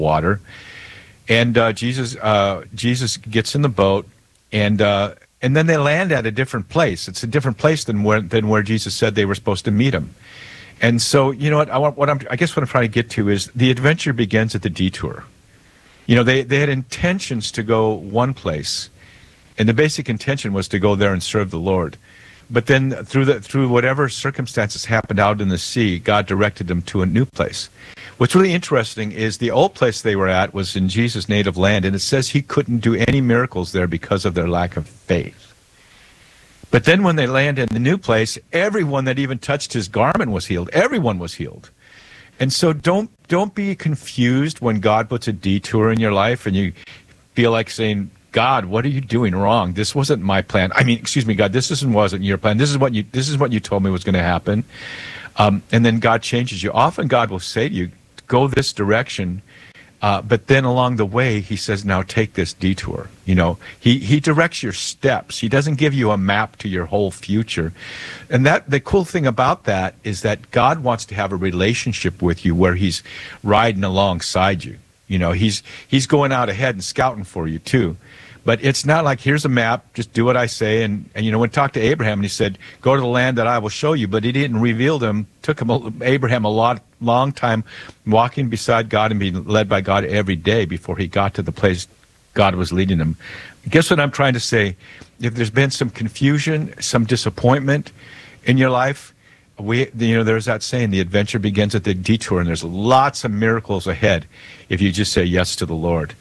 water. And Jesus gets in the boat, and then they land at a different place. It's a different place than where Jesus said they were supposed to meet him. And so, you know I guess what I'm trying to get to is the adventure begins at the detour. You know, they had intentions to go one place, and the basic intention was to go there and serve the Lord. But then through whatever circumstances happened out in the sea, God directed them to a new place. What's really interesting is the old place they were at was in Jesus' native land, and it says he couldn't do any miracles there because of their lack of faith. But then when they land in the new place, everyone that even touched his garment was healed. Everyone was healed. And so don't be confused when God puts a detour in your life and you feel like saying, God, what are you doing wrong? This wasn't my plan. I mean, excuse me, God, wasn't your plan. This is what you told me was going to happen. And then God changes you. Often God will say to you, go this direction. But then along the way, he says, now take this detour. You know, he directs your steps. He doesn't give you a map to your whole future. And the cool thing about that is that God wants to have a relationship with you where he's riding alongside you. You know, he's going out ahead and scouting for you too. But it's not like, here's a map, just do what I say. And you know, when he talked to Abraham and he said, go to the land that I will show you, but he didn't reveal them. Took Abraham a long time walking beside God and being led by God every day before he got to the place God was leading him. Guess what I'm trying to say? If there's been some confusion, some disappointment in your life, there's that saying, the adventure begins at the detour, and there's lots of miracles ahead if you just say yes to the Lord.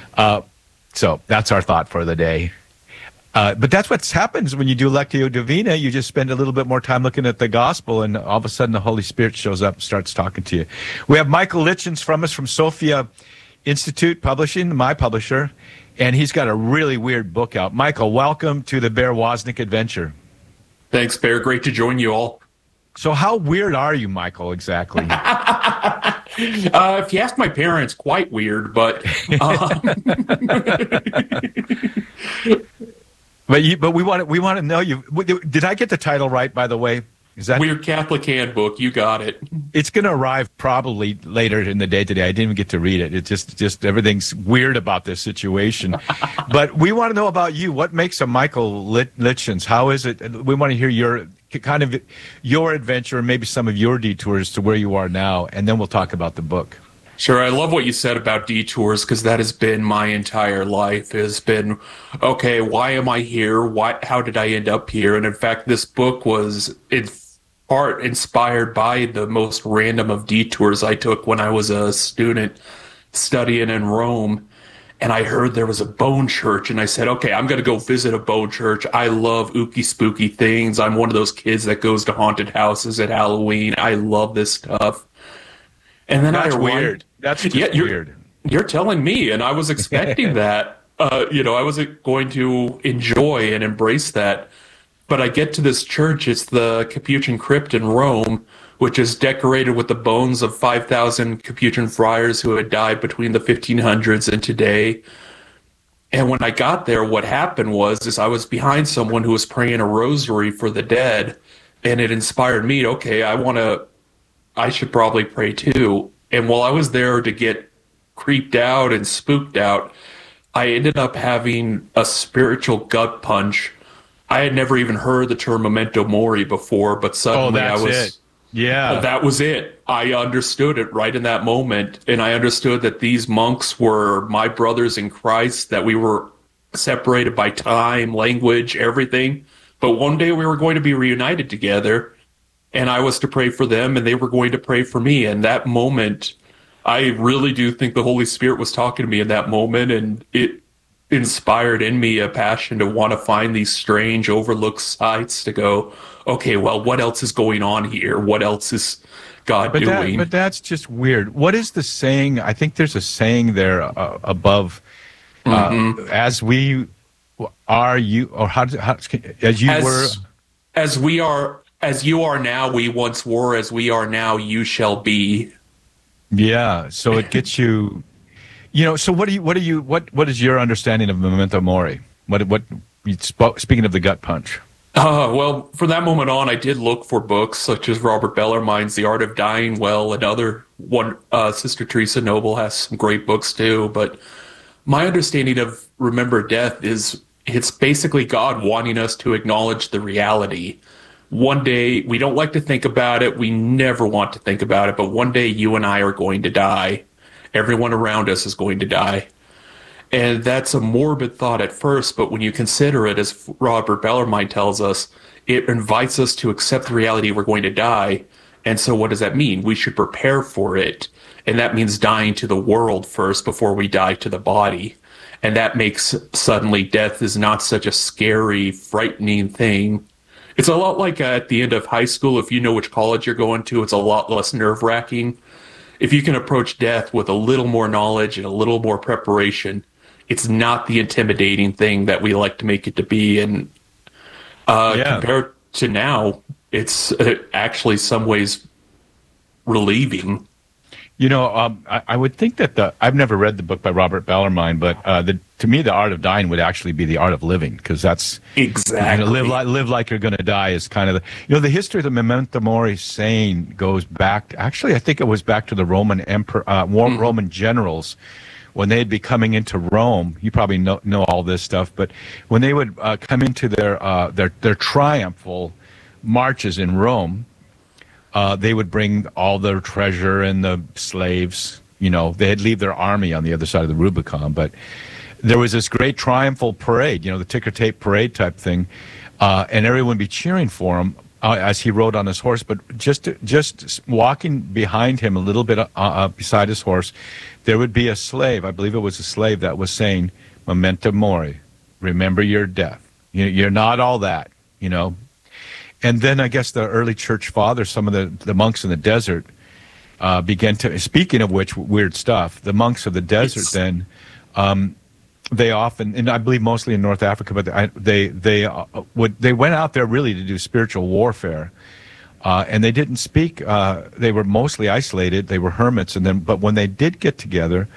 So that's our thought for the day. But that's what happens when you do Lectio Divina. You just spend a little bit more time looking at the gospel, and all of a sudden the Holy Spirit shows up and starts talking to you. We have Michael Litchens from Sophia Institute Publishing, my publisher, and he's got a really weird book out. Michael, welcome to the Bear Wozniak Adventure. Thanks, Bear. Great to join you all. So how weird are you, Michael, exactly? If you ask my parents, quite weird, but... But we want to know you. Did I get the title right, by the way? Is that Weird Catholic Handbook? You got it. It's going to arrive probably later in the day today. I didn't even get to read it. It's just everything's weird about this situation. But we want to know about you. What makes a Michael Litchens? How is it? We want to hear your adventure, maybe some of your detours to where you are now, and then we'll talk about the book. Sure. I love what you said about detours, because that has been my entire life. Has been, okay, why am I here? How did I end up here? And in fact, this book was in part inspired by the most random of detours I took when I was a student studying in Rome. And I heard there was a bone church, and I said, okay, I'm going to go visit a bone church. I love ooky spooky things. I'm one of those kids that goes to haunted houses at Halloween. I love this stuff. And then That's weird. That's just weird. You're telling me, and I was expecting that. I wasn't going to enjoy and embrace that. But I get to this church. It's the Capuchin Crypt in Rome, which is decorated with the bones of 5,000 Capuchin friars who had died between the 1500s and today. And when I got there, what happened was I was behind someone who was praying a rosary for the dead, and it inspired me. Okay, I should probably pray too. And while I was there to get creeped out and spooked out, I ended up having a spiritual gut punch. I had never even heard the term memento mori before, but suddenly that was it. I understood it right in that moment, and I understood that these monks were my brothers in Christ, that we were separated by time, language, everything. But one day we were going to be reunited together, and I was to pray for them, and they were going to pray for me. And that moment, I really do think the Holy Spirit was talking to me in that moment, and it inspired in me a passion to want to find these strange, overlooked sites to go, okay, well, what else is going on here? What else is God doing? But that's just weird. What is the saying? I think there's a saying there above, as we are you, or as you are now, we once were, as we are now, you shall be. Yeah. So it gets you, so what is your understanding of memento mori? Speaking of the gut punch? Well, from that moment on, I did look for books such as Robert Bellarmine's The Art of Dying Well, and other one. Sister Teresa Noble has some great books too. But my understanding of Remember Death is it's basically God wanting us to acknowledge the reality. One day, we don't like to think about it. We never want to think about it. But one day, you and I are going to die. Everyone around us is going to die. And that's a morbid thought at first, but when you consider it, as Robert Bellarmine tells us, it invites us to accept the reality we're going to die. And so what does that mean? We should prepare for it. And that means dying to the world first before we die to the body. And that makes suddenly death is not such a scary, frightening thing. It's a lot like at the end of high school. If you know which college you're going to, it's a lot less nerve-wracking. If you can approach death with a little more knowledge and a little more preparation, it's not the intimidating thing that we like to make it to be. And compared to now, it's actually some ways relieving. You know, I would think that I've never read the book by Robert Bellarmine, but to me, The Art of Dying would actually be The Art of Living, because that's exactly live like you're going to die is kind of the history of the memento mori saying goes back. Actually, I think it was back to the Roman emperor, Roman generals when they'd be coming into Rome. You probably know all this stuff, but when they would come into their triumphal marches in Rome. They would bring all their treasure and the slaves. They'd leave their army on the other side of the Rubicon. But there was this great triumphal parade, the ticker tape parade type thing, and everyone would be cheering for him as he rode on his horse. But just walking behind him a little bit beside his horse, there would be a slave. I believe it was a slave that was saying, "Memento mori, remember your death. You're not all that." And then I guess the early church fathers, some of the monks in the desert, began to, speaking of which, weird stuff, the monks of the desert then, they often, and I believe mostly in North Africa, but they went out there really to do spiritual warfare. And they didn't speak, they were mostly isolated, they were hermits, but when they did get together,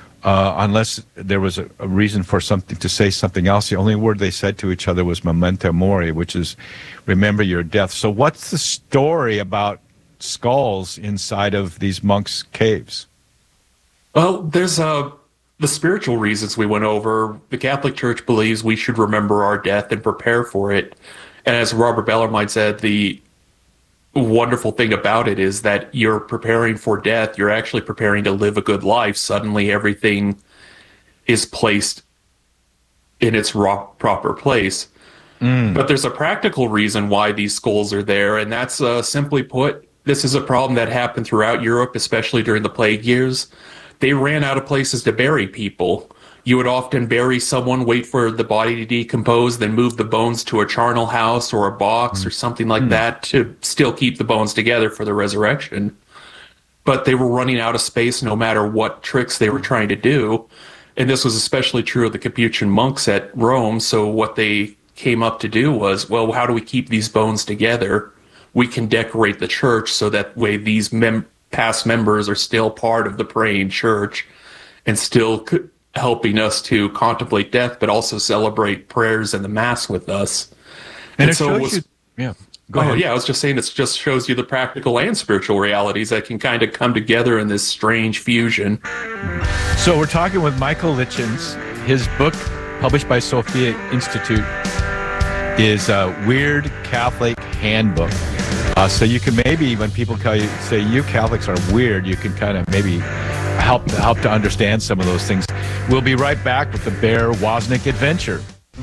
unless there was a reason for something to say something else, the only word they said to each other was memento mori, which is remember your death. So what's the story about skulls inside of these monks' caves? Well, there's the spiritual reasons we went over. The Catholic Church believes we should remember our death and prepare for it. And as Robert Bellarmine said, the wonderful thing about it is that you're preparing for death. You're actually preparing to live a good life. Suddenly everything is placed in its proper place. But there's a practical reason why these skulls are there, and that's simply put, this is a problem that happened throughout Europe, especially during the plague years. They ran out of places to bury people. You would often bury someone, wait for the body to decompose, then move the bones to a charnel house or a box or something like that to still keep the bones together for the resurrection. But they were running out of space no matter what tricks they were trying to do. And this was especially true of the Capuchin monks at Rome. So what they came up to do was, well, how do we keep these bones together? We can decorate the church so that way these past members are still part of the praying church and still helping us to contemplate death, but also celebrate prayers and the Mass with us. And it so shows Go ahead. Yeah, I was just saying it just shows you the practical and spiritual realities that can kind of come together in this strange fusion. So we're talking with Michael Lichens. His book, published by Sophia Institute, is a Weird Catholic Handbook. So you can maybe, when people say you Catholics are weird, you can kind of maybe help to understand some of those things. We'll be right back with the Bear Wozniak adventure.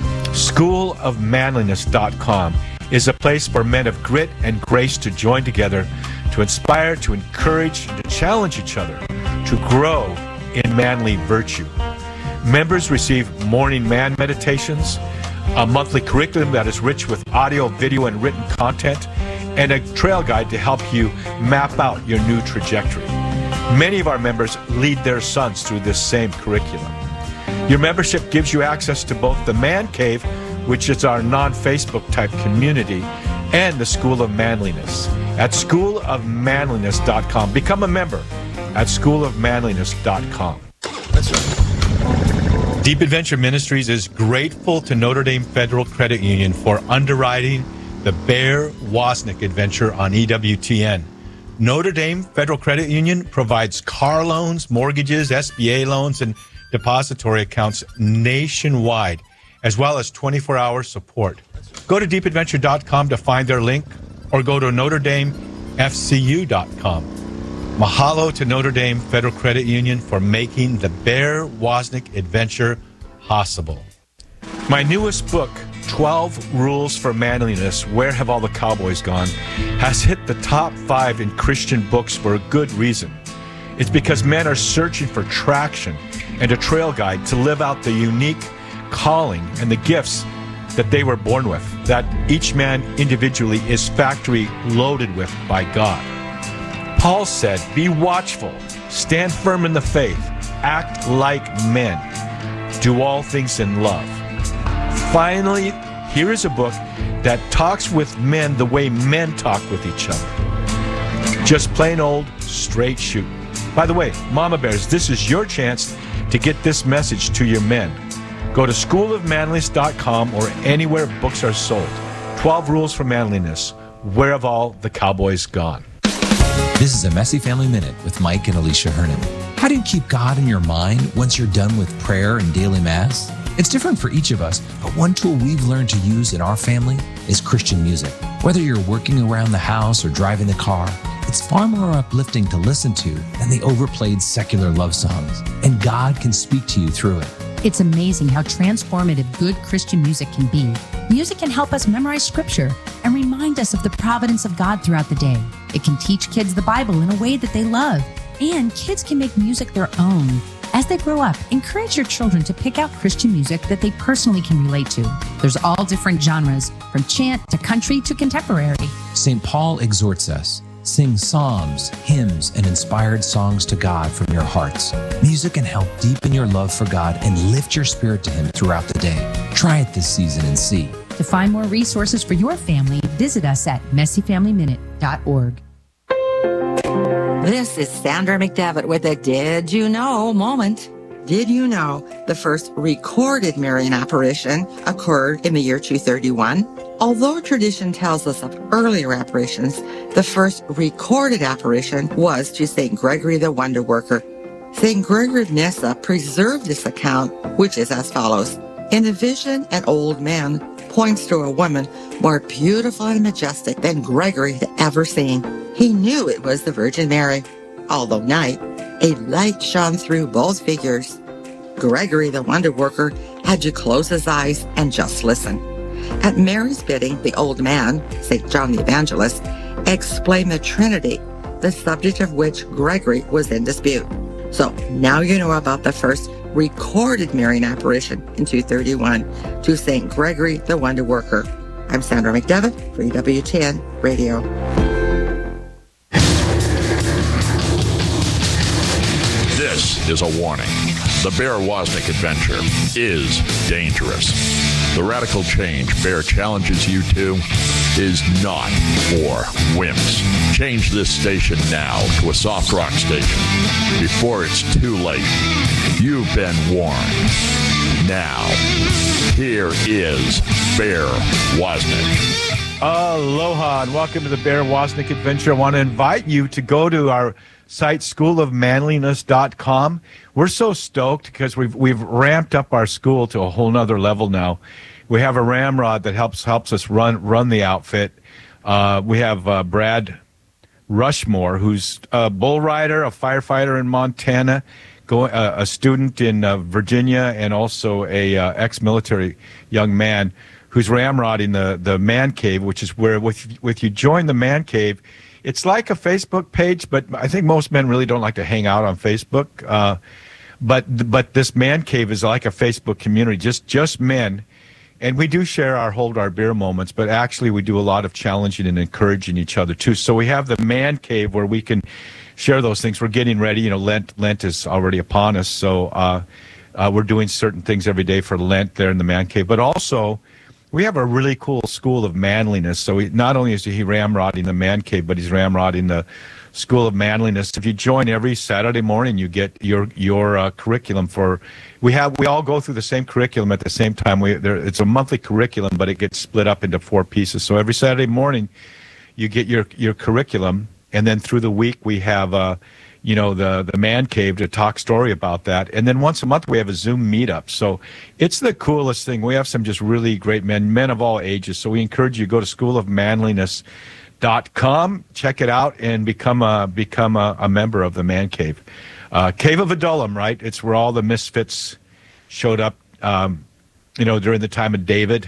SchoolofManliness.com is a place for men of grit and grace to join together, to inspire, to encourage, and to challenge each other, to grow in manly virtue. Members receive morning man meditations, a monthly curriculum that is rich with audio, video, and written content, and a trail guide to help you map out your new trajectory. Many of our members lead their sons through this same curriculum. Your membership gives you access to both the Man Cave, which is our non-Facebook type community, and the School of Manliness at schoolofmanliness.com. Become a member at schoolofmanliness.com. That's right. Deep Adventure Ministries is grateful to Notre Dame Federal Credit Union for underwriting the Bear Wozniak adventure on EWTN. Notre Dame Federal Credit Union provides car loans, mortgages, SBA loans, and depository accounts nationwide, as well as 24-hour support. Go to deepadventure.com to find their link, or go to NotreDameFCU.com. Mahalo to Notre Dame Federal Credit Union for making the Bear Wozniak adventure possible. My newest book, 12 Rules for Manliness, Where Have All the Cowboys Gone?, has hit the top 5 in Christian books for a good reason. It's because men are searching for traction and a trail guide to live out the unique calling and the gifts that they were born with, that each man individually is factory loaded with by God. Paul said, be watchful, stand firm in the faith, act like men, do all things in love. Finally, here is a book that talks with men the way men talk with each other. Just plain old straight shoot. By the way, Mama Bears, this is your chance to get this message to your men. Go to schoolofmanliness.com or anywhere books are sold. 12 Rules for Manliness. Where have all the cowboys gone? This is a Messy Family Minute with Mike and Alicia Hernan. How do you keep God in your mind once you're done with prayer and daily mass? It's different for each of us, but one tool we've learned to use in our family is Christian music. Whether you're working around the house or driving the car, it's far more uplifting to listen to than the overplayed secular love songs, and God can speak to you through it. It's amazing how transformative good Christian music can be. Music can help us memorize scripture and remind us of the providence of God throughout the day. It can teach kids the Bible in a way that they love, and kids can make music their own. As they grow up, encourage your children to pick out Christian music that they personally can relate to. There's all different genres, from chant to country to contemporary. St. Paul exhorts us, sing psalms, hymns, and inspired songs to God from your hearts. Music can help deepen your love for God and lift your spirit to Him throughout the day. Try it this season and see. To find more resources for your family, visit us at messyfamilyminute.org. This is Sandra McDevitt with a Did You Know moment. Did you know the first recorded Marian apparition occurred in the year 231? Although tradition tells us of earlier apparitions, the first recorded apparition was to St. Gregory the Wonder Worker. St. Gregory of Nyssa preserved this account, which is as follows. In the vision, an old man points to a woman more beautiful and majestic than Gregory had ever seen. He knew it was the Virgin Mary. Although night, a light shone through both figures. Gregory the Wonder Worker had to close his eyes and just listen. At Mary's bidding, the old man, St. John the Evangelist, explained the Trinity, the subject of which Gregory was in dispute. So now you know about the first recorded Marian apparition in 231 to St. Gregory the Wonder Worker. I'm Sandra McDevitt for EWTN Radio. This is a warning. The Bear Wozniak adventure is dangerous. The radical change Bear challenges you to is not for wimps. Change this station now to a soft rock station before it's too late. You've been warned. Now, here is Bear Wozniak. Aloha and welcome to the Bear Wozniak adventure. I want to invite you to go to our site, schoolofmanliness.com. We're so stoked because we've ramped up our school to a whole nother level now. We have a ramrod that helps us run the outfit. We have Brad Rushmore, who's a bull rider, a firefighter in Montana, a student in Virginia, and also a ex-military young man who's ramrodding the man cave, which is where with you join the man cave. It's like a Facebook page, but I think most men really don't like to hang out on Facebook. But this man cave is like a Facebook community, just men. And we do share hold our beer moments, but actually we do a lot of challenging and encouraging each other too. So we have the man cave where we can share those things. We're getting ready. Lent is already upon us. So we're doing certain things every day for Lent there in the man cave. But also we have a really cool school of manliness. So not only is he ramrodding the man cave, but he's ramrodding the School of Manliness. If you join every Saturday morning, you get your curriculum for. We all go through the same curriculum at the same time. It's a monthly curriculum, but it gets split up into 4 pieces. So every Saturday morning, you get your curriculum, and then through the week we have the man cave to talk story about that, and then once a month we have a Zoom meetup. So it's the coolest thing. We have some just really great men of all ages. So we encourage you to go to schoolofmanliness.com, check it out, and become a member of the man cave. Cave of Adullam, right? It's where all the misfits showed up. During the time of David.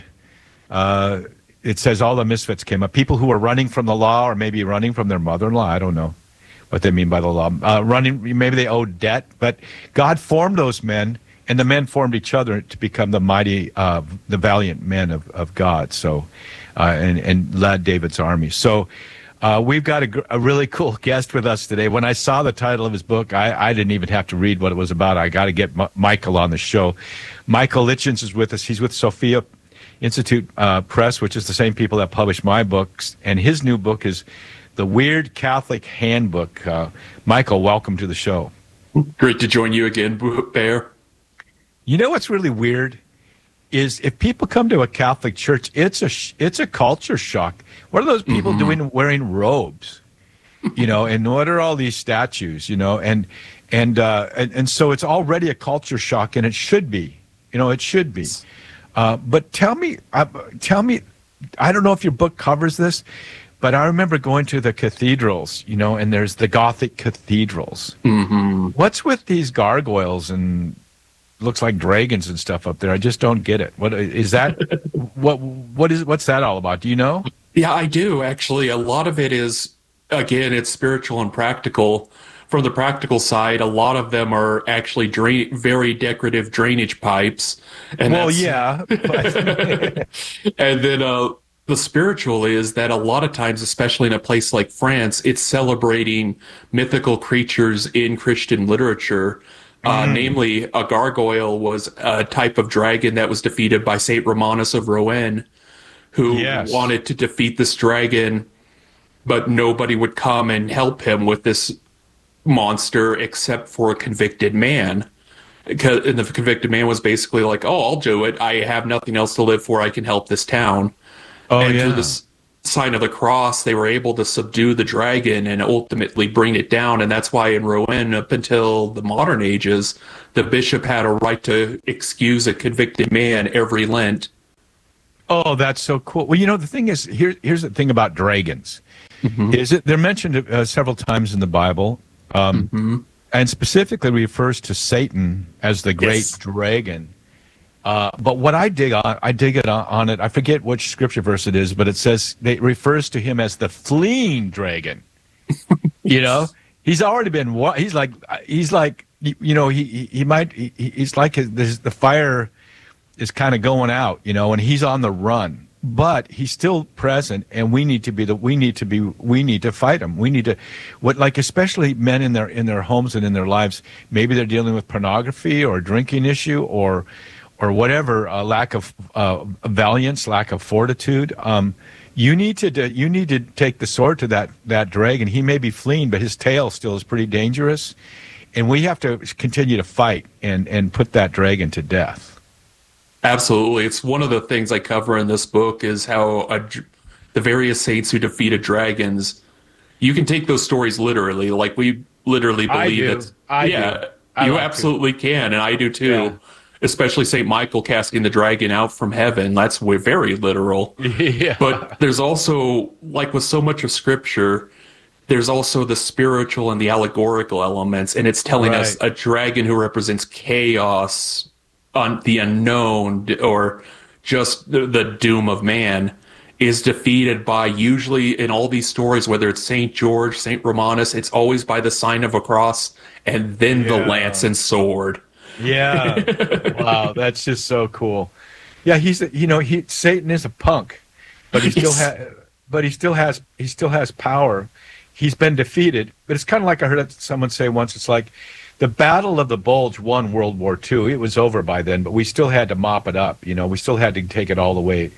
It says all the misfits came up. People who were running from the law, or maybe running from their mother-in-law. I don't know what they mean by the law. Maybe they owed debt, but God formed those men, and the men formed each other to become the mighty, the valiant men of God. So, and led David's army. So, we've got a really cool guest with us today. When I saw the title of his book, I didn't even have to read what it was about. I got to get Michael on the show. Michael Litchens is with us. He's with Sophia Institute Press, which is the same people that publish my books, and his new book is The Weird Catholic Handbook. Michael, welcome to the show. Great to join you again, Bear. You know what's really weird is if people come to a Catholic church, it's a culture shock. What are those people doing wearing robes? And what are all these statues? And so it's already a culture shock, and it should be. It should be. But tell me, I don't know if your book covers this, but I remember going to the cathedrals, and there's the Gothic cathedrals. Mm-hmm. What's with these gargoyles and looks like dragons and stuff up there? I just don't get it. What is that? What's that all about? Do you know? Yeah, I do, actually. A lot of it is, again, it's spiritual and practical. From the practical side, a lot of them are actually very decorative drainage pipes. And yeah. And then the spiritual is that a lot of times, especially in a place like France, it's celebrating mythical creatures in Christian literature. Namely, a gargoyle was a type of dragon that was defeated by Saint Romanus of Rouen, who wanted to defeat this dragon, but nobody would come and help him with this monster except for a convicted man. And the convicted man was basically like, "Oh, I'll do it. I have nothing else to live for. I can help this town." Through this sign of the cross, they were able to subdue the dragon and ultimately bring it down. And that's why in Rouen, up until the modern ages, the bishop had a right to excuse a convicted man every Lent. Oh, that's so cool. Well, the thing is, here's the thing about dragons. Mm-hmm. Is they're mentioned several times in the Bible. And specifically refers to Satan as the great dragon. But what I dig it on it. I forget which scripture verse it is, but it says it refers to him as the fleeing dragon. He's already been. He's like the fire is kind of going out, and he's on the run. But he's still present, and we need to fight him. We need to, especially men in their homes and in their lives. Maybe they're dealing with pornography or a drinking issue or whatever, lack of valiance, lack of fortitude. You need to take the sword to that dragon. He may be fleeing, but his tail still is pretty dangerous, and we have to continue to fight and put that dragon to death. Absolutely. It's one of the things I cover in this book is how the various saints who defeated dragons, you can take those stories literally. Like, we literally believe that. You absolutely can, and I do too. Yeah. Especially St. Michael casting the dragon out from heaven. That's very literal. Yeah. But there's also, like with so much of Scripture, there's also the spiritual and the allegorical elements, and it's telling us a dragon who represents chaos, the unknown, or just the doom of man, is defeated by, usually in all these stories, whether it's St. George, St. Romanus, it's always by the sign of a cross and then the lance and sword. Yeah. Wow, that's just so cool. Yeah, Satan is a punk, but he still has power. He's been defeated, but it's kind of like I heard someone say once. It's like the Battle of the Bulge won World War II. It was over by then, but we still had to mop it up. We still had to take it all the way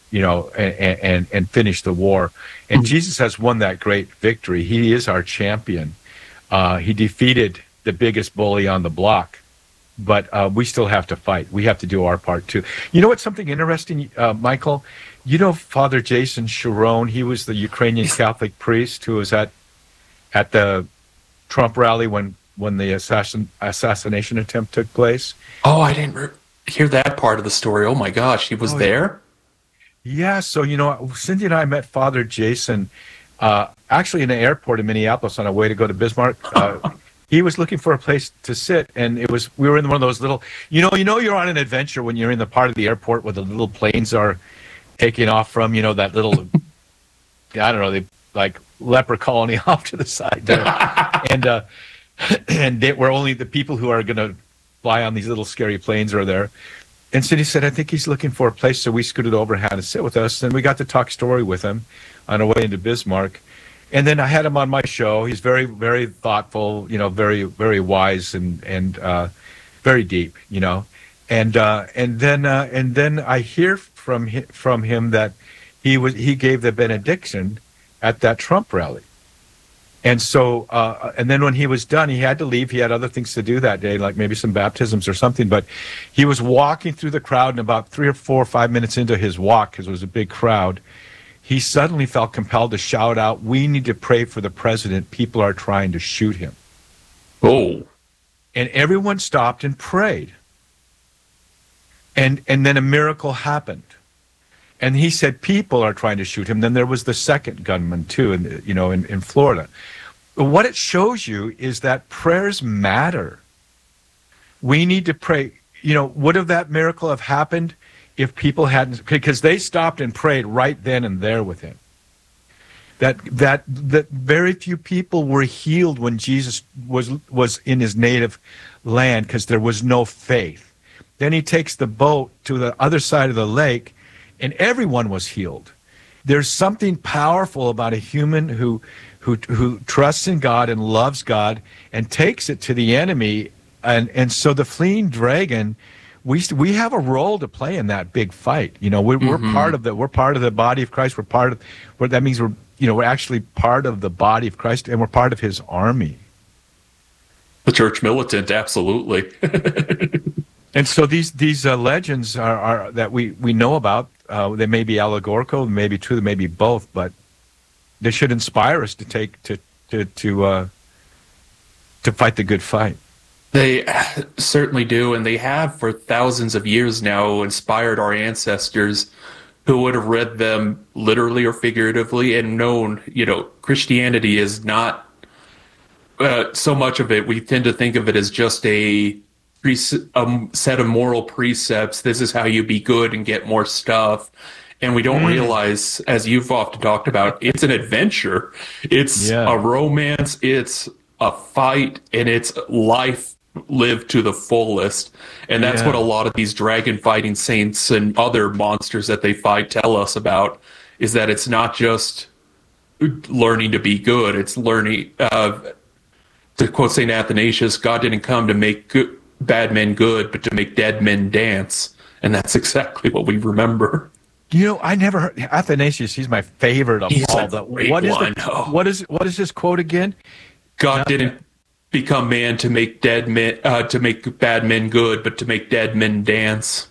and finish the war. And Jesus has won that great victory. He is our champion. He defeated the biggest bully on the block, but we still have to fight. We have to do our part too. You know what's something interesting, Michael? You know Father Jason Sharon, he was the Ukrainian Catholic priest who was at the Trump rally when the assassination attempt took place. Oh, I didn't hear that part of the story. Oh my gosh, he was there? Yeah, so Cindy and I met Father Jason actually in the airport in Minneapolis on our way to go to Bismarck. He was looking for a place to sit, and we were in one of those little, you're on an adventure when you're in the part of the airport where the little planes are taking off from, that little, I don't know, they like leper colony off to the side there. and where only the people who are going to fly on these little scary planes are there. And Cindy said, I think he's looking for a place, so we scooted over and had to sit with us, and we got to talk story with him on our way into Bismarck. And then I had him on my show. He's very, very thoughtful, very, very wise and very deep, And then I hear from him that he gave the benediction at that Trump rally. And so, and then when he was done, he had to leave. He had other things to do that day, like maybe some baptisms or something. But he was walking through the crowd, and about 3 or 4 or 5 minutes into his walk, because it was a big crowd, he suddenly felt compelled to shout out, "We need to pray for the president. People are trying to shoot him." Oh. And everyone stopped and prayed. And then a miracle happened. And he said, people are trying to shoot him. Then there was the second gunman, too, in Florida. But what it shows you is that prayers matter. We need to pray. Would have that miracle have happened if people hadn't, because they stopped and prayed right then and there with him. That very few people were healed when Jesus was in his native land because there was no faith. Then he takes the boat to the other side of the lake, and everyone was healed. There's something powerful about a human who trusts in God and loves God and takes it to the enemy. And so the fleeing dragon, we have a role to play in that big fight. We're part of we're part of the body of Christ. We're part of what that means. We're actually part of the body of Christ, and we're part of his army. The church militant, absolutely. And so these legends are that we know about. They may be allegorical, they may be true, they may be both, but they should inspire us to fight the good fight. They certainly do, and they have for thousands of years now inspired our ancestors who would have read them literally or figuratively and known, Christianity is not so much of it. We tend to think of it as just a set of moral precepts. This is how you be good and get more stuff. And we don't realize, as you've often talked about, it's an adventure. It's a romance. It's a fight, and it's life lived to the fullest. And that's what a lot of these dragon fighting saints and other monsters that they fight tell us about, is that it's not just learning to be good. It's learning, to quote St. Athanasius, God didn't come to make bad men good, but to make dead men dance. And that's exactly what we remember. I never heard Athanasius. He's my favorite of all. What is his quote again? God didn't become man to make bad men good, but to make dead men dance.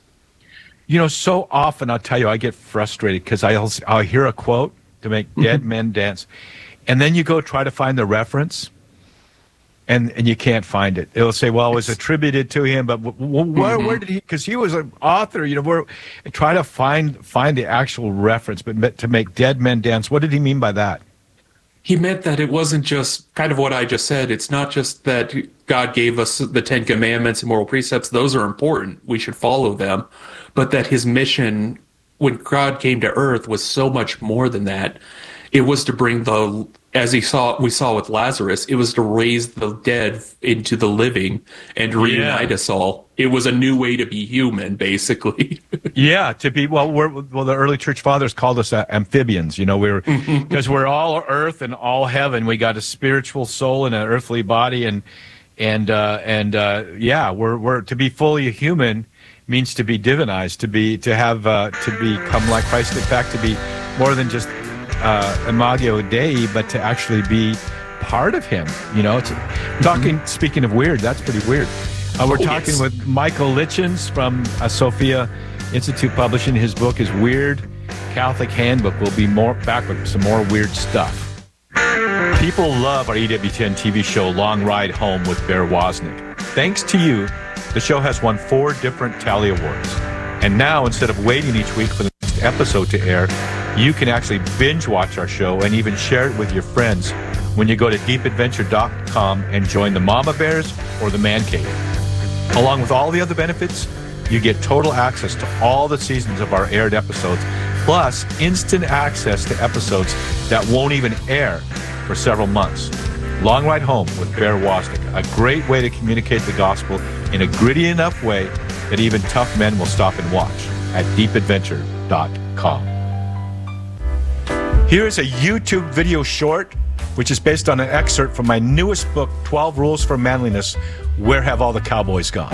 So often I'll tell you, I get frustrated because I'll hear a quote to make dead men dance, and then you go try to find the reference, and you can't find it. It'll say, well, it was attributed to him, but where did he? Because he was an author. Try to find the actual reference, but to make dead men dance. What did he mean by that? He meant that it wasn't just kind of what I just said. It's not just that God gave us the 10 Commandments and moral precepts. Those are important. We should follow them. But that his mission, when God came to earth, was so much more than that. It was to bring we saw with Lazarus, it was to raise the dead into the living and reunite us all. It was a new way to be human, basically. To be, the early church fathers called us amphibians. Because we're all earth and all heaven. We got a spiritual soul and an earthly body, and Yeah, we're to be fully human means to be divinized, to become like Christ. In fact, to be more than just imago Dei, but to actually be part of Him. You know, speaking of weird, that's pretty weird. We're talking with Michael Litchens from Sophia Institute Publishing. His book is Weird Catholic Handbook. We'll be back with some more weird stuff. People love our EWTN TV show Long Ride Home with Bear Wozniak. Thanks to you, the show has won 4 different Tally Awards. And now, instead of waiting each week for the next episode to air, you can actually binge watch our show and even share it with your friends when you go to deepadventure.com and join the Mama Bears or the Man Cave. Along with all the other benefits, you get total access to all the seasons of our aired episodes, plus instant access to episodes that won't even air for several months. Long Ride Home with Bear Wozniak, a great way to communicate the gospel in a gritty enough way that even tough men will stop and watch at deepadventure.com. Here is a YouTube video short, which is based on an excerpt from my newest book, 12 Rules for Manliness, Where Have All the Cowboys Gone?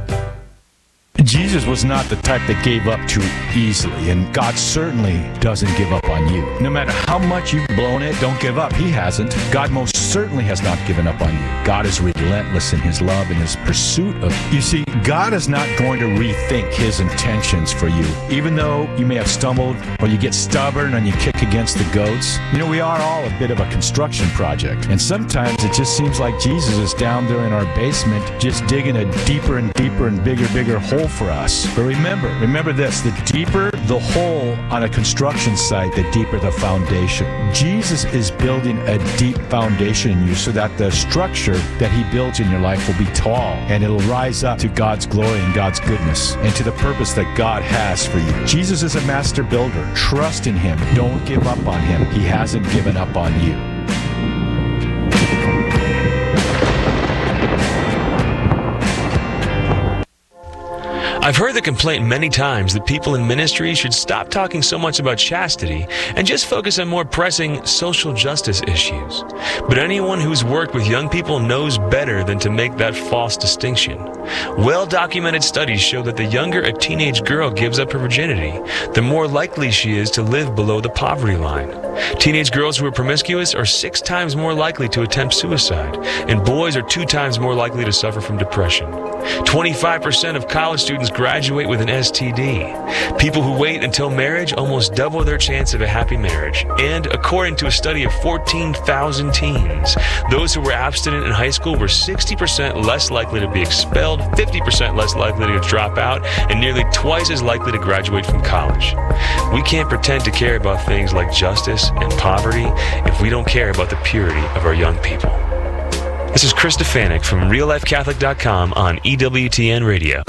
Jesus was not the type that gave up too easily, and God certainly doesn't give up on you. No matter how much you've blown it, don't give up. He hasn't. God most certainly has not given up on you. God is relentless in His love and His pursuit of you. You see, God is not going to rethink His intentions for you. Even though you may have stumbled or you get stubborn and you kick against the goats, you know, we are all a bit of a construction project. And sometimes it just seems like Jesus is down there in our basement just digging a deeper and deeper and bigger hole for us. But remember this, the deeper the hole on a construction site, the deeper the foundation. Jesus is building a deep foundation in you so that the structure that He builds in your life will be tall and it'll rise up to God's glory and God's goodness and to the purpose that God has for you. Jesus is a master builder. Trust in Him. Don't give up on Him. He hasn't given up on you. I've heard the complaint many times that people in ministry should stop talking so much about chastity and just focus on more pressing social justice issues. But anyone who's worked with young people knows better than to make that false distinction. Well-documented studies show that the younger a teenage girl gives up her virginity, the more likely she is to live below the poverty line. Teenage girls who are promiscuous are 6 times more likely to attempt suicide, and boys are 2 times more likely to suffer from depression. 25% of college students graduate with an STD. People who wait until marriage almost double their chance of a happy marriage. And according to a study of 14,000 teens, those who were abstinent in high school were 60% less likely to be expelled, 50% less likely to drop out, and nearly twice as likely to graduate from college. We can't pretend to care about things like justice and poverty if we don't care about the purity of our young people. This is Chris Stefanik from RealLifeCatholic.com on EWTN Radio.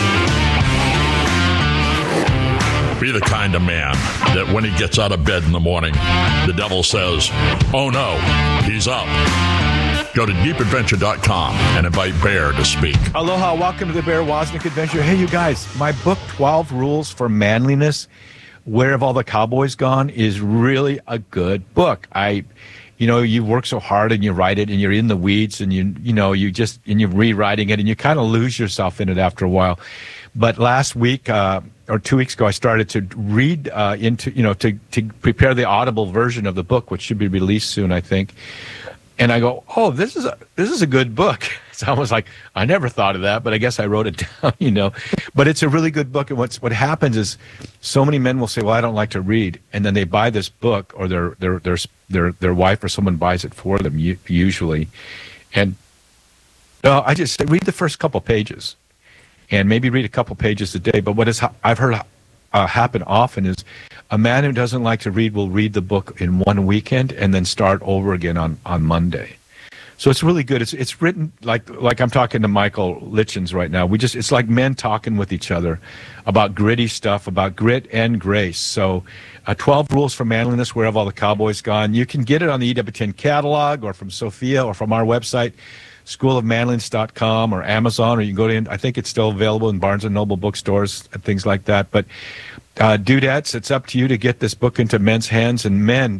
Be the kind of man that when he gets out of bed in the morning, the devil says, "Oh no, he's up." Go to deepadventure.com and invite Bear to speak. Aloha, welcome to the Bear Wozniak Adventure. Hey, you guys, my book, 12 Rules for Manliness, Where Have All the Cowboys Gone, is really a good book. You know, you work so hard and you write it and you're in the weeds and you're rewriting it and you kind of lose yourself in it after a while. But last week or 2 weeks ago, I started to read to prepare the Audible version of the book, which should be released soon, I think. And I go, oh, this is a good book. It's almost like I never thought of that, but I guess I wrote it down, you know. But it's a really good book. And what happens is so many men will say, well, I don't like to read. And then they buy this book, or their wife or someone buys it for them, usually. And I just say, read the first couple pages and maybe read a couple pages a day. But I've heard happen often is a man who doesn't like to read will read the book in one weekend and then start over again on Monday. So it's really good. It's written like I'm talking to Michael Litchens right now. It's like men talking with each other about gritty stuff, about grit and grace. So 12 Rules for Manliness, Where Have All the Cowboys Gone? You can get it on the EWTN catalog or from Sophia or from our website, schoolofmanliness.com or Amazon, or you can go to, I think it's still available in Barnes & Noble bookstores and things like that. But dudettes, it's up to you to get this book into men's hands. And men,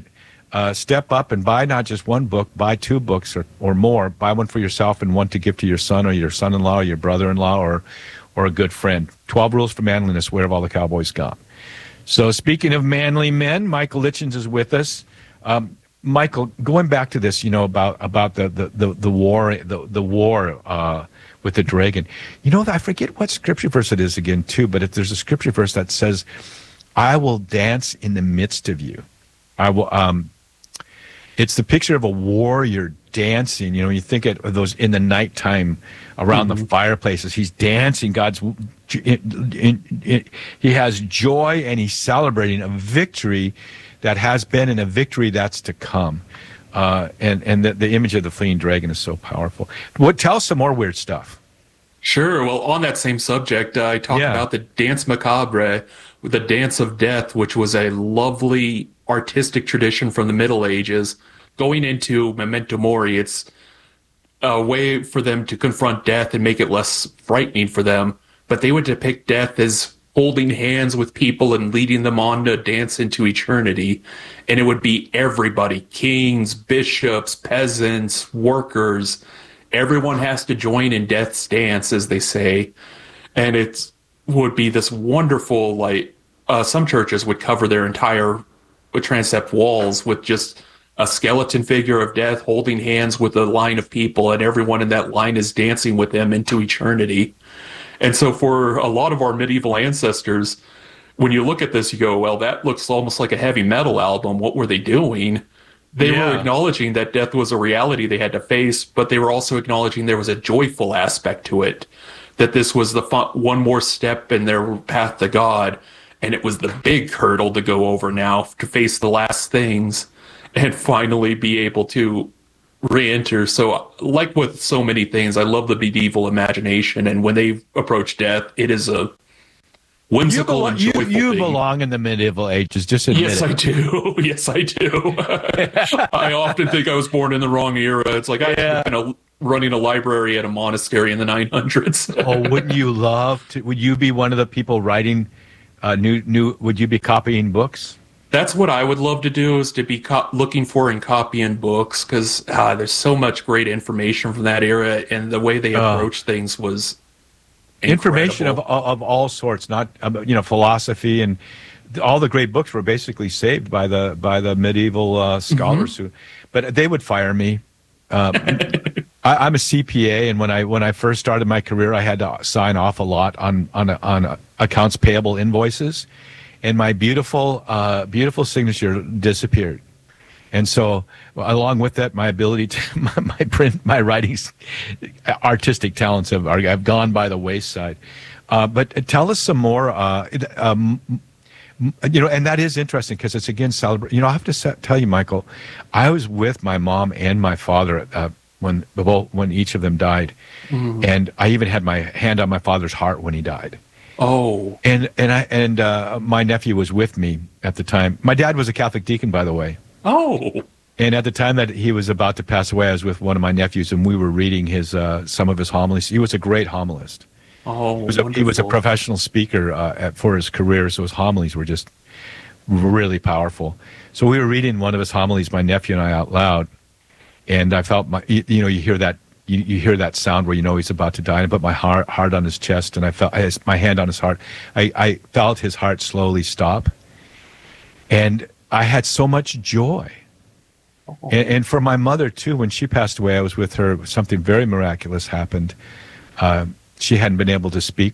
step up and buy not just one book, buy 2 books or more. Buy one for yourself and one to give to your son or your son-in-law or your brother-in-law or a good friend. 12 Rules for Manliness, Where Have All the Cowboys Gone? So speaking of manly men, Michael Litchens is with us. Michael, going back to this, about the war, the war with the dragon. I forget what scripture verse it is again, too, but if there's a scripture verse that says, I will dance in the midst of you. I will, it's the picture of a warrior dancing. You think of those in the nighttime around the fireplaces. He's dancing. He has joy, and he's celebrating a victory that has been and a victory that's to come. And the image of the fleeing dragon is so powerful. Tell us some more weird stuff. Sure. Well, on that same subject, I talked about the Danse Macabre, the Dance of Death, which was a lovely artistic tradition from the Middle Ages. Going into Memento Mori, it's a way for them to confront death and make it less frightening for them. But they would depict death as holding hands with people and leading them on to dance into eternity. And it would be everybody, kings, bishops, peasants, workers. Everyone has to join in death's dance, as they say. And it would be this wonderful, some churches would cover their entire transept walls with just a skeleton figure of death holding hands with a line of people, and everyone in that line is dancing with them into eternity. And so for a lot of our medieval ancestors, when you look at this, you go, well, that looks almost like a heavy metal album. What were they doing? They were acknowledging that death was a reality they had to face, but they were also acknowledging there was a joyful aspect to it, that this was the one more step in their path to God, and it was the big hurdle to go over now, to face the last things and finally be able to re-enter. So like with so many things, I love the medieval imagination, and when they approach death, it is a whimsical and joyful you thing. belong in the medieval ages, just admit Yes, it. I do. Yes, I do. I often think I was born in the wrong era. It's like I been running a library at a monastery in the 900s. Oh, wouldn't you love to? Would you be one of the people writing new? Would you be copying books? That's what I would love to do, is to be looking for and copying books, because there's so much great information from that era, and the way they approached things was information incredible. of all sorts, not philosophy, and all the great books were basically saved by the medieval scholars but they would fire me. I'm a CPA, and when I first started my career, I had to sign off a lot on accounts payable invoices, and my beautiful signature disappeared. And so, along with that, my ability to my writing's artistic talents have gone by the wayside. But tell us some more. And that is interesting, because it's again celebrate. I have to tell you, Michael, I was with my mom and my father when each of them died, and I even had my hand on my father's heart when he died. Oh, and my nephew was with me at the time. My dad was a Catholic deacon, by the way. Oh. And at the time that he was about to pass away, I was with one of my nephews, and we were reading some of his homilies. He was a great homilist. Oh, he was a professional speaker for his career, so his homilies were just really powerful. So we were reading one of his homilies, my nephew and I, out loud, and I felt you hear that. You hear that sound where he's about to die. And I put my heart on his chest, and I felt my hand on his heart. I felt his heart slowly stop, and I had so much joy. And for my mother too, when she passed away, I was with her. Something very miraculous happened. She hadn't been able to speak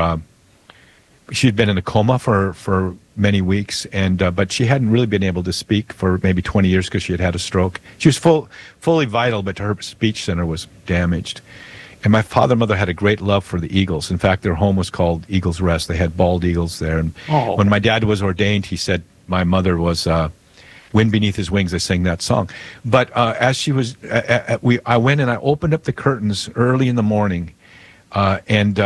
she'd been in a coma for many weeks, but she hadn't really been able to speak for maybe 20 years because she had had a stroke. She was fully vital, but her speech center was damaged. And my father and mother had a great love for the eagles. In fact, their home was called Eagles Rest. They had bald eagles there. And when my dad was ordained, he said my mother was wind beneath his wings. They sang that song. But as she was, I went and I opened up the curtains early in the morning, and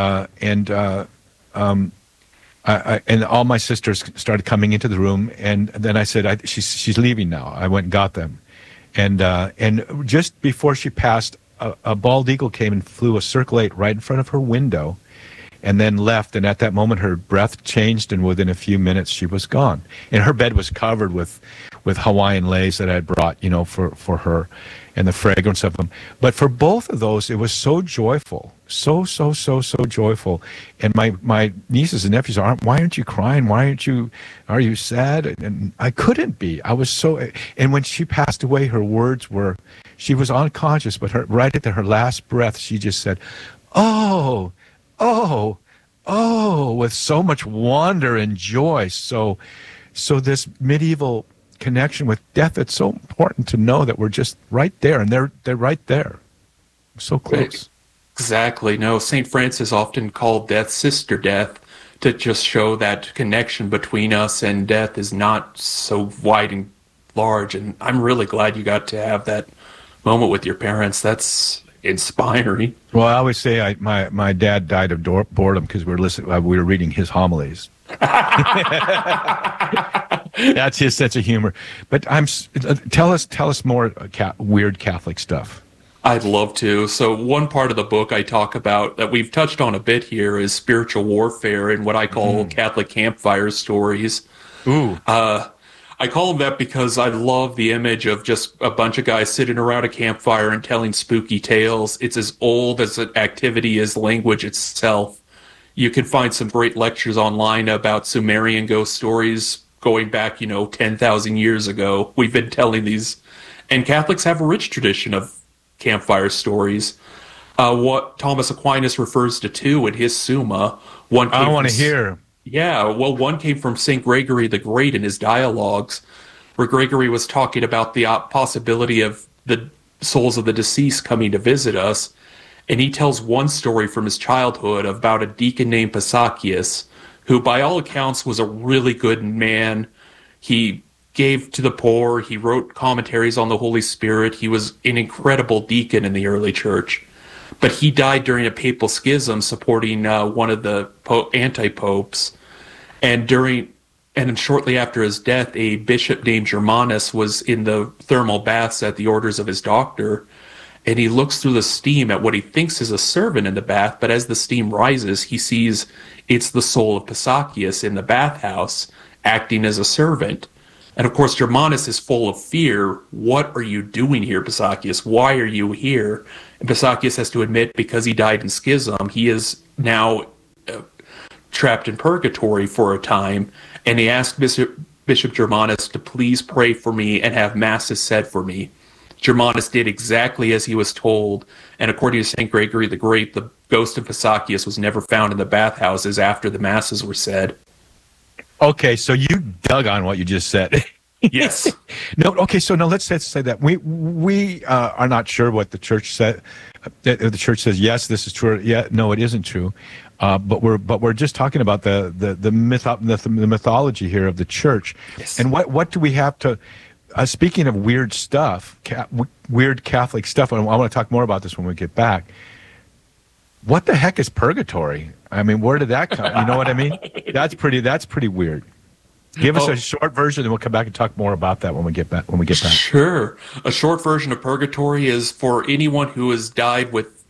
all my sisters started coming into the room, and then I said, she's leaving now. I went and got them. And just before she passed, a bald eagle came and flew a circle 8 right in front of her window, and then left. And at that moment, her breath changed, and within a few minutes, she was gone. And her bed was covered with Hawaiian leis that I had brought, for her, and the fragrance of them. But for both of those, it was so joyful, so joyful. And my nieces and nephews why aren't you crying? Are you sad? And I couldn't be. I was so. And when she passed away, her words were, she was unconscious, but right at her last breath, she just said, "Oh, oh, oh," with so much wonder and joy. So this medieval connection with death, it's so important to know that we're just right there, and they're right there, so close. Exactly. No, St. Francis often called death sister death, to just show that connection between us and death is not so wide and large. And I'm really glad you got to have that moment with your parents. That's inspiring. Well, I always say my dad died of boredom because we were reading his homilies. That's his sense of humor. But tell us more weird Catholic stuff. I'd love to. So one part of the book I talk about that we've touched on a bit here is spiritual warfare and what I call Catholic campfire stories. Ooh. I call them that because I love the image of just a bunch of guys sitting around a campfire and telling spooky tales. It's as old as an activity as language itself. You can find some great lectures online about Sumerian ghost stories going back, 10,000 years ago. We've been telling these, and Catholics have a rich tradition of campfire stories. What Thomas Aquinas refers to two in his Summa. I want to hear. Yeah, well, one came from St. Gregory the Great in his dialogues, where Gregory was talking about the possibility of the souls of the deceased coming to visit us. And he tells one story from his childhood about a deacon named Pasakias, who by all accounts was a really good man. He gave to the poor. He wrote commentaries on the Holy Spirit. He was an incredible deacon in the early church. But he died during a papal schism supporting one of the anti-popes. And shortly after his death, a bishop named Germanus was in the thermal baths at the orders of his doctor. And he looks through the steam at what he thinks is a servant in the bath. But as the steam rises, he sees it's the soul of Pasakias in the bathhouse acting as a servant. And of course, Germanus is full of fear. What are you doing here, Pasakias? Why are you here? And Pasakias has to admit, because he died in schism, he is now trapped in purgatory for a time. And he asked Bishop Germanus to please pray for me and have masses said for me. Germanus did exactly as he was told. And according to St. Gregory the Great, the ghost of Pasakias was never found in the bathhouses after the masses were said. Okay, so you dug on what you just said. Yes. No. Okay. So now let's say that we are not sure what the church said. The church says yes, this is true. Yeah, no, it isn't true. But we're just talking about the mythology here of the church. Yes. And what do we have to? Speaking of weird stuff, weird Catholic stuff. I want to talk more about this when we get back. What the heck is purgatory? I mean, where did that come? You know what I mean? That's pretty weird. Give us a short version, and we'll come back and talk more about that when we get back. Sure. A short version of purgatory is for anyone who has died with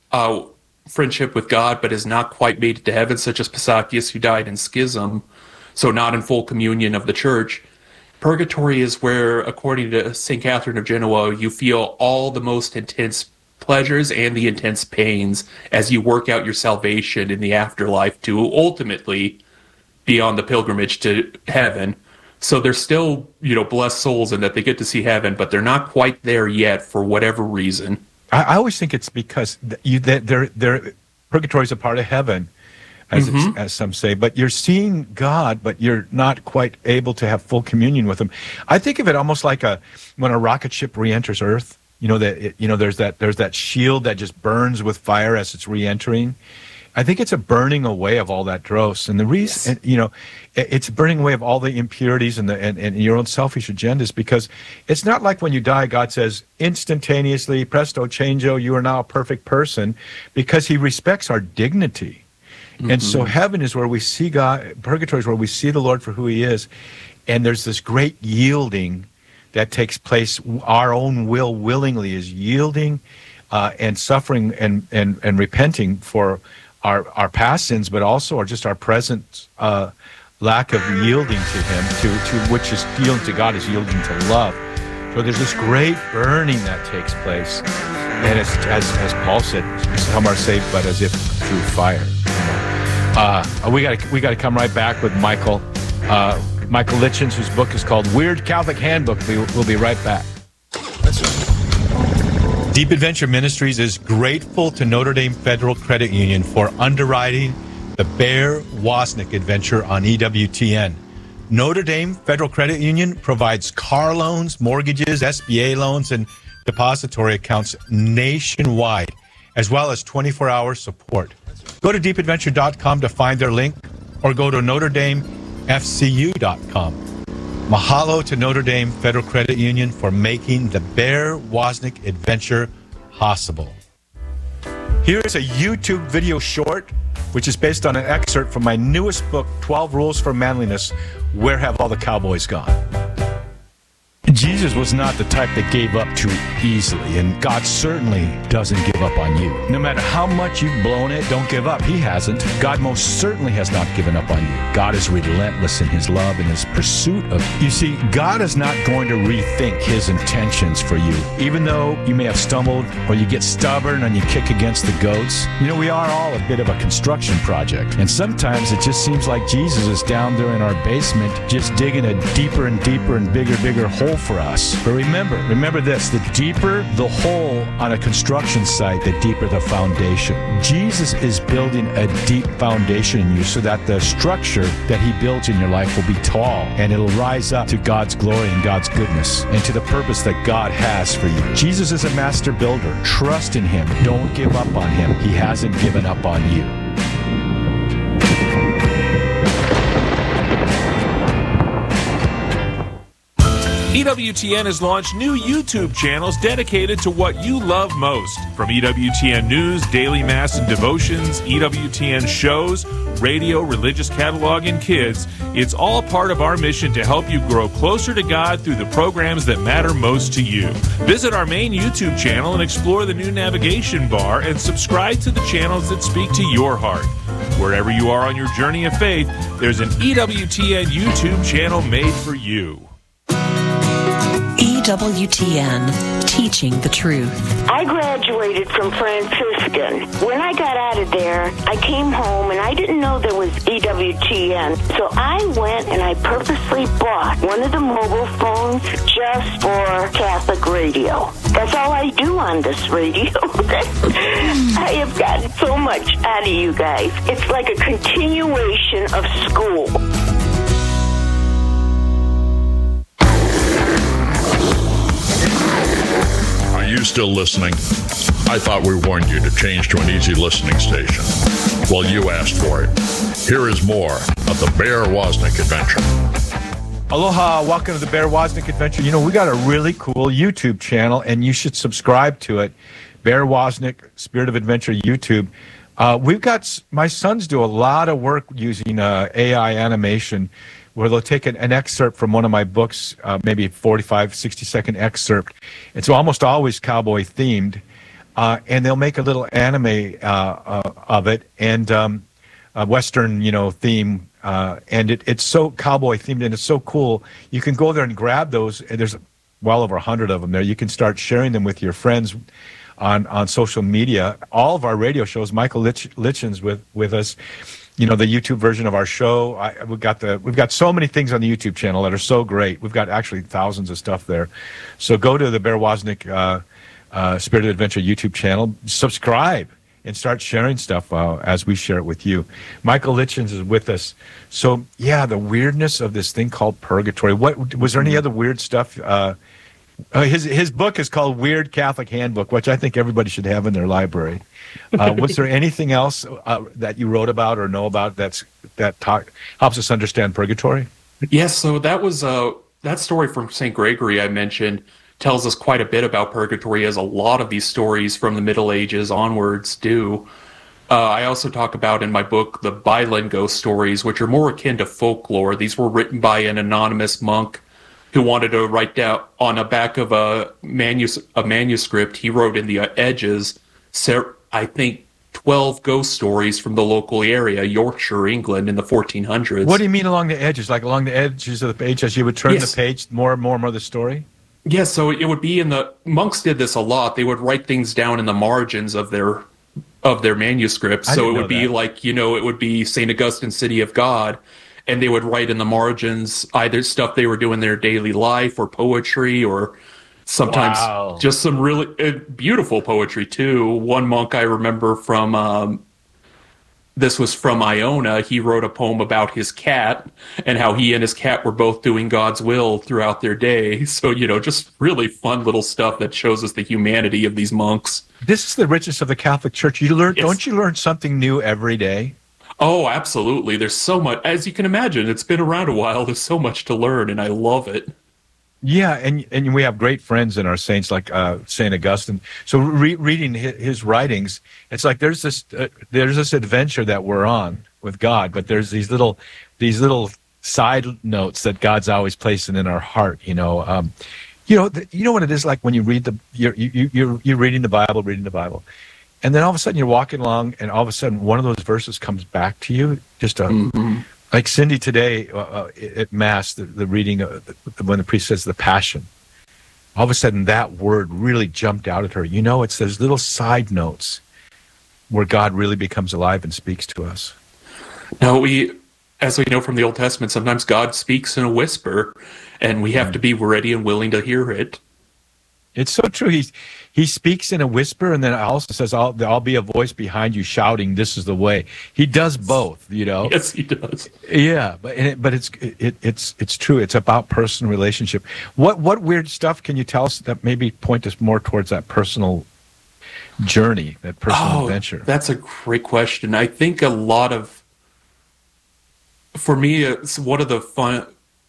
friendship with God, but has not quite made it to heaven, such as Pasakias, who died in schism, so not in full communion of the church. Purgatory is where, according to St. Catherine of Genoa, you feel all the most intense pleasures and the intense pains as you work out your salvation in the afterlife to ultimately be on the pilgrimage to heaven. So they're still, blessed souls in that they get to see heaven, but they're not quite there yet for whatever reason. I always think it's because purgatory is a part of heaven, as some say, but you're seeing God, but you're not quite able to have full communion with Him. I think of it almost like when a rocket ship re-enters Earth. There's that shield that just burns with fire as it's re-entering. I think it's a burning away of all that dross, and the reason, it's burning away of all the impurities and your own selfish agendas, because it's not like when you die, God says instantaneously, presto changeo, you are now a perfect person, because He respects our dignity. And so heaven is where we see God, purgatory is where we see the Lord for who He is, and there's this great yielding that takes place. Our own will willingly is yielding and suffering and repenting for our past sins, but also our present lack of yielding to Him, to which is yielding to God is yielding to love. So there's this great burning that takes place, and it's, as Paul said, some are saved, but as if through fire. We got to come right back with Michael Litchens, whose book is called Weird Catholic Handbook. We'll be right back. Deep Adventure Ministries is grateful to Notre Dame Federal Credit Union for underwriting the Bear Wozniak adventure on EWTN. Notre Dame Federal Credit Union provides car loans, mortgages, SBA loans, and depository accounts nationwide, as well as 24-hour support. Go to deepadventure.com to find their link, or go to NotreDameFCU.com. Mahalo to Notre Dame Federal Credit Union for making the Bear Wozniak adventure possible. Here's a YouTube video short, which is based on an excerpt from my newest book, 12 Rules for Manliness, Where Have All the Cowboys Gone? Jesus was not the type that gave up too easily, and God certainly doesn't give up on you. No matter how much you've blown it, don't give up. He hasn't. God most certainly has not given up on you. God is relentless in His love and His pursuit of you. You see, God is not going to rethink His intentions for you. Even though you may have stumbled or you get stubborn and you kick against the goats, you know, we are all a bit of a construction project. And sometimes it just seems like Jesus is down there in our basement just digging a deeper and deeper and bigger hole for us. But remember this, the deeper the hole on a construction site, the deeper the foundation. Jesus is building a deep foundation in you so that the structure that He builds in your life will be tall, and it'll rise up to God's glory and God's goodness and to the purpose that God has for you. Jesus is a master builder. Trust in Him. Don't give up on Him. He hasn't given up on you. EWTN has launched new YouTube channels dedicated to what you love most. From EWTN News, Daily Mass and Devotions, EWTN shows, radio, religious catalog, and kids, it's all part of our mission to help you grow closer to God through the programs that matter most to you. Visit our main YouTube channel and explore the new navigation bar and subscribe to the channels that speak to your heart. Wherever you are on your journey of faith, there's an EWTN YouTube channel made for you. EWTN, teaching the truth. I graduated from Franciscan. When I got out of there, I came home and I didn't know there was EWTN. So I went and I purposely bought one of the mobile phones just for Catholic radio. That's all I do on this radio. I have gotten so much out of you guys. It's like a continuation of school. Are you still listening? I thought we warned you to change to an easy listening station. Well, you asked for it. Here is more of the Bear Wozniak Adventure. Aloha, welcome to the Bear Wozniak Adventure. You know, we got a really cool YouTube channel, and you should subscribe to it. Bear Wozniak, Spirit of Adventure YouTube. My sons do a lot of work using AI animation, where they'll take an excerpt from one of my books, maybe a 45, 60-second excerpt. It's almost always cowboy-themed, and they'll make a little anime of it, and a Western, theme, and it's so cowboy-themed, and it's so cool. You can go there and grab those, and there's well over 100 of them there. You can start sharing them with your friends on social media. All of our radio shows, Michael Litchens with us, the YouTube version of our show. We've got so many things on the YouTube channel that are so great. We've got actually thousands of stuff there. So go to the Bear Wozniak Spirit of Adventure YouTube channel, subscribe, and start sharing stuff as we share it with you. Michael Litchens is with us. So yeah, the weirdness of this thing called purgatory. What was there any other weird stuff? His book is called Weird Catholic Handbook, which I think everybody should have in their library. Was there anything else that you wrote about or know about that helps us understand purgatory? Yes, so that was that story from St. Gregory I mentioned tells us quite a bit about purgatory, as a lot of these stories from the Middle Ages onwards do. I also talk about in my book the Bailen ghost stories, which are more akin to folklore. These were written by an anonymous monk who wanted to write down on the back of a manuscript. He wrote in the edges, I think, 12 ghost stories from the local area, Yorkshire, England, in the 1400s. What do you mean along the edges? Like along the edges of the page, as you would turn the page, more and more and more of the story? Yeah, so it would be monks did this a lot. They would write things down in the margins of their manuscripts. So it would be like, it would be St. Augustine's City of God, and they would write in the margins either stuff they were doing in their daily life or poetry, or sometimes just some really beautiful poetry too. One monk I remember from this was from Iona. He wrote a poem about his cat and how he and his cat were both doing God's will throughout their day. So, just really fun little stuff that shows us the humanity of these monks. This is the richness of the Catholic Church. Don't you learn something new every day? Oh, absolutely. There's so much. As you can imagine, it's been around a while. There's so much to learn, and I love it. Yeah, and we have great friends in our saints like St. Augustine. So reading his writings, it's like there's this adventure that we're on with God, but there's these little side notes that God's always placing in our heart. You know what it is like when you read you're reading the Bible, and then all of a sudden you're walking along, and all of a sudden one of those verses comes back to you, just like Cindy today at Mass, the reading when the priest says the Passion, all of a sudden that word really jumped out at her. It's those little side notes where God really becomes alive and speaks to us. Now, as we know from the Old Testament, sometimes God speaks in a whisper, and we have to be ready and willing to hear it. It's so true. He speaks in a whisper, and then also says, "I'll be a voice behind you shouting, 'This is the way." He does both, Yes, he does. Yeah, but it's true. It's about personal relationship. What weird stuff can you tell us that maybe point us more towards that personal journey, that personal adventure? That's a great question. I think for me, it's one of the fun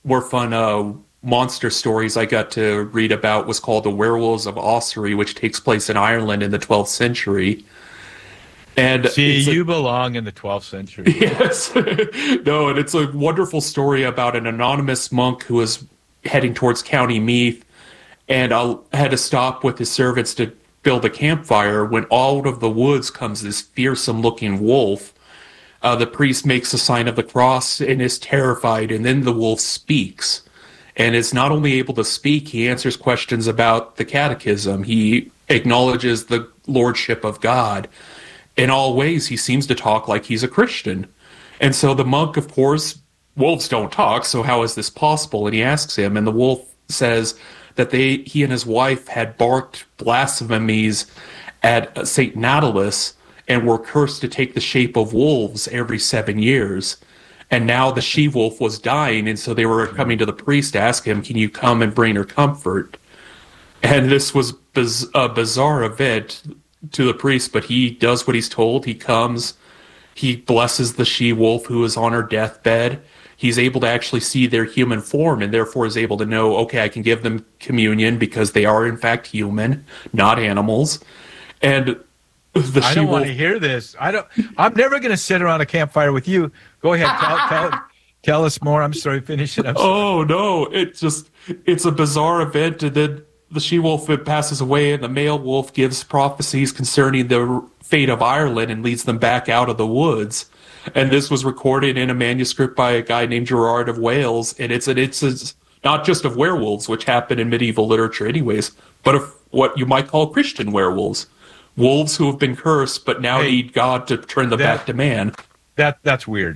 monster stories I got to read about was called The Werewolves of Ossory, which takes place in Ireland in the 12th century. And you belong in the 12th century. Yes. No, and it's a wonderful story about an anonymous monk who was heading towards County Meath, and had to stop with his servants to build a campfire when out of the woods comes this fearsome-looking wolf. The priest makes a sign of the cross and is terrified, and then the wolf speaks. And is not only able to speak, he answers questions about the catechism. He acknowledges the lordship of God. In all ways, he seems to talk like he's a Christian. And so the monk, of course, wolves don't talk, so how is this possible? And he asks him, and the wolf says that he and his wife had barked blasphemies at St. Natalis and were cursed to take the shape of wolves every 7 years. And now the she-wolf was dying, and so they were coming to the priest to ask him, can you come and bring her comfort? And this was a bizarre event to the priest, but he does what he's told. He comes, he blesses the she-wolf who is on her deathbed. He's able to actually see their human form, and therefore is able to know, okay, I can give them communion because they are in fact human, not animals. And I don't want to hear this. I'm never going to sit around a campfire with you. Go ahead, tell us more. I'm sorry, finish it. Oh no, it's a bizarre event, and then the she-wolf passes away, and the male wolf gives prophecies concerning the fate of Ireland and leads them back out of the woods. And this was recorded in a manuscript by a guy named Gerard of Wales, and it's not just of werewolves, which happen in medieval literature anyways, but of what you might call Christian werewolves. Wolves who have been cursed, but now need God to turn them back to man. That's weird.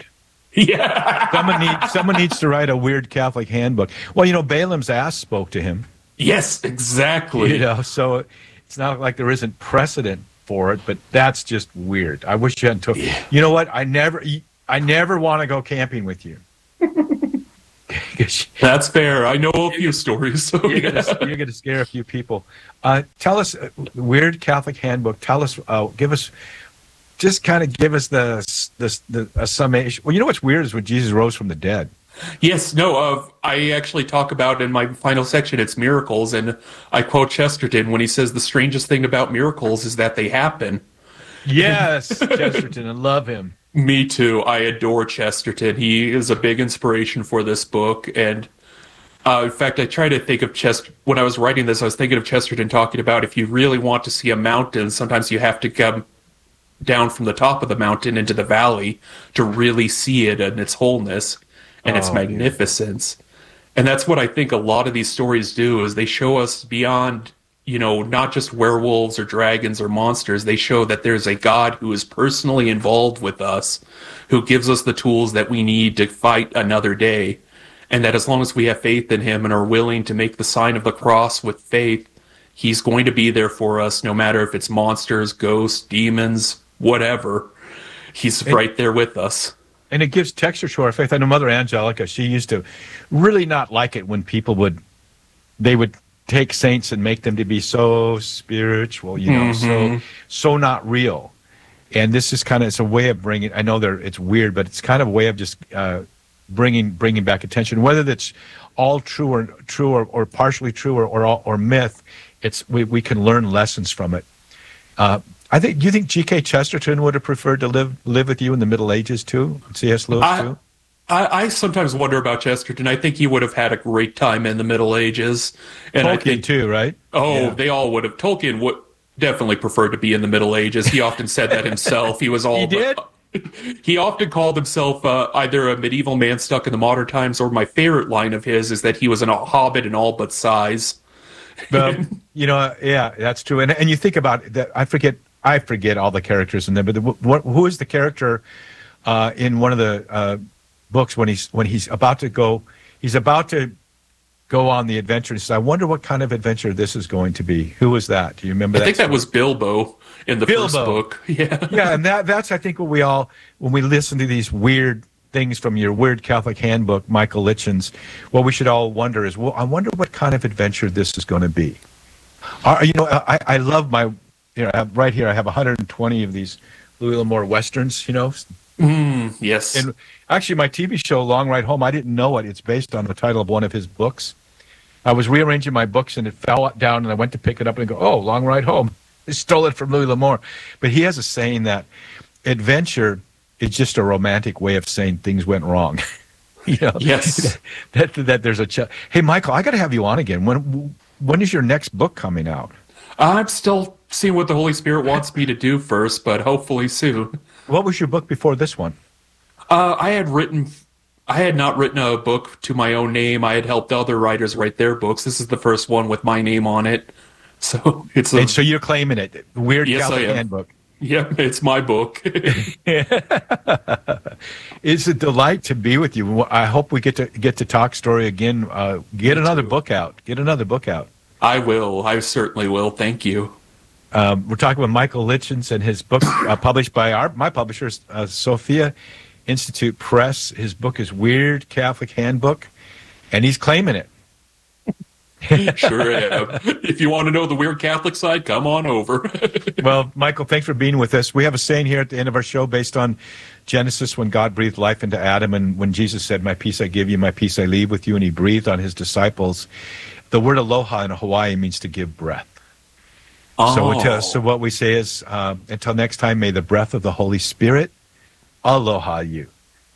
Yeah. Someone needs to write a weird Catholic handbook. Well, Balaam's ass spoke to him. Yes, exactly. So it's not like there isn't precedent for it, but that's just weird. I wish you hadn't told. Yeah. You know what? I never want to go camping with you. That's fair. I know a few stories. So you're going to scare a few people. Tell us, weird Catholic handbook. Tell us, give us the summation. Well, you know what's weird is when Jesus rose from the dead. Yes, no, I actually talk about in my final section, it's miracles, and I quote Chesterton when he says the strangest thing about miracles is that they happen. Yes, Chesterton, I love him. Me too. I adore Chesterton. He is a big inspiration for this book, and in fact, I try to think of when I was writing this, I was thinking of Chesterton talking about if you really want to see a mountain, sometimes you have to come down from the top of the mountain into the valley to really see it in its wholeness and its magnificence. And that's what I think a lot of these stories do, is they show us beyond, not just werewolves or dragons or monsters. They show that there's a God who is personally involved with us, who gives us the tools that we need to fight another day. And that as long as we have faith in him and are willing to make the sign of the cross with faith, he's going to be there for us, no matter if it's monsters, ghosts, demons, whatever. He's right there with us. And it gives texture to our faith. I know Mother Angelica, she used to really not like it when people would take saints and make them to be so spiritual, so not real. And this is it's a way of bringing, I know it's weird, but it's kind of a way of just bringing back attention, whether that's all true or partially true or myth. We can learn lessons from it. Do you think G.K. Chesterton would have preferred to live with you in the Middle Ages too? C.S. Lewis too? I sometimes wonder about Chesterton. I think he would have had a great time in the Middle Ages. And Tolkien too, right? Oh, yeah. They all would have. Tolkien would definitely prefer to be in the Middle Ages. He often said that himself. He was all. He did? He often called himself either a medieval man stuck in the modern times, or my favorite line of his is that he was a hobbit in all but size. Yeah, that's true. And you think about that. I forget all the characters in there, but who is the character in one of the books when he's about to go on the adventure? He says, I wonder what kind of adventure this is going to be. Who was that? Do you remember that? I think that was Bilbo in the first book. Yeah. Yeah, and that's I think what when we listen to these weird things from your Weird Catholic Handbook, Michael Litchin's, what we should all wonder is, I wonder what kind of adventure this is going to be. I love my, right here I have 120 of these Louis L'Amour Westerns, Yes. And actually my TV show, Long Ride Home, I didn't know it. It's based on the title of one of his books. I was rearranging my books and it fell down and I went to pick it up and go, oh, Long Ride Home. I stole it from Louis L'Amour. But he has a saying that adventure is just a romantic way of saying things went wrong. Yes. that there's Hey, Michael, I got to have you on again. When is your next book coming out? I'm still seeing what the Holy Spirit wants me to do first, but hopefully soon. What was your book before this one? I had not written a book to my own name. I had helped other writers write their books. This is the first one with my name on it. So so you're claiming it. Weird Catholic Handbook. Yeah, it's my book. It's a delight to be with you. I hope we get to talk story again. Get another book out. I will. I certainly will. Thank you. We're talking with Michael Litchins and his book published by my publishers, Sophia Institute Press. His book is Weird Catholic Handbook, and he's claiming it. Sure am. If you want to know the Weird Catholic side, come on over. Well, Michael, thanks for being with us. We have a saying here at the end of our show based on Genesis, when God breathed life into Adam, and when Jesus said, my peace I give you, my peace I leave with you, and he breathed on his disciples. The word aloha in Hawaii means to give breath. Oh. So what we say is, until next time, may the breath of the Holy Spirit aloha you.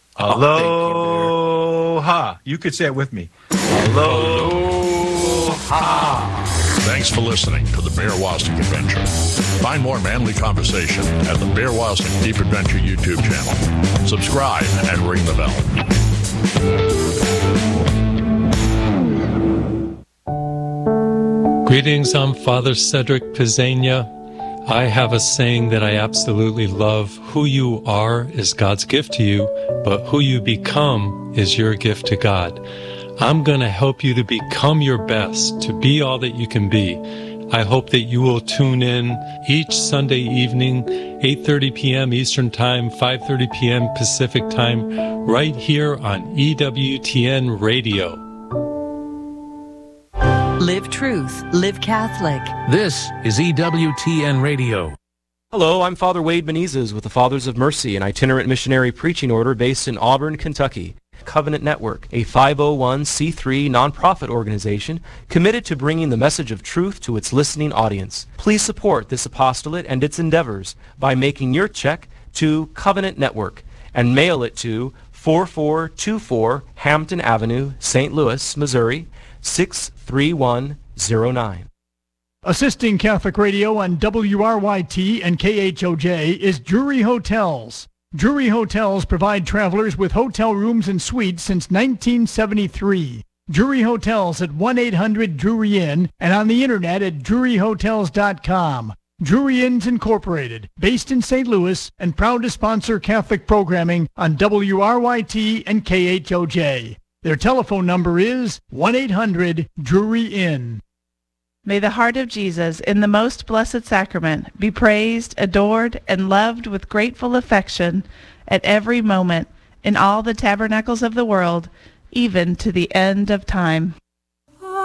Aloha. You could say it with me. Aloha. Thanks for listening to the Bear Wozniak Adventure. Find more manly conversation at the Bear Wozniak Deep Adventure YouTube channel. Subscribe and ring the bell. Greetings, I'm Father Cedric Pizzania. I have a saying that I absolutely love. Who you are is God's gift to you, but who you become is your gift to God. I'm going to help you to become your best, to be all that you can be. I hope that you will tune in each Sunday evening, 8:30 p.m. Eastern Time, 5:30 p.m. Pacific Time, right here on EWTN Radio. Live truth, live Catholic. This is EWTN Radio. Hello, I'm Father Wade Menezes with the Fathers of Mercy, an itinerant missionary preaching order based in Auburn, Kentucky. Covenant Network, a 501c3 nonprofit organization committed to bringing the message of truth to its listening audience. Please support this apostolate and its endeavors by making your check to Covenant Network and mail it to 4424 Hampton Avenue, St. Louis, Missouri, 63109. Assisting Catholic Radio on WRYT and KHOJ is Drury Hotels. Drury Hotels provide travelers with hotel rooms and suites since 1973. Drury Hotels at 1-800-DRURY INN and on the internet at druryhotels.com. Drury Inns Incorporated, based in St. Louis and proud to sponsor Catholic programming on WRYT and KHOJ. Their telephone number is 1-800-DRURY INN. May the heart of Jesus in the most blessed sacrament be praised, adored, and loved with grateful affection at every moment in all the tabernacles of the world, even to the end of time.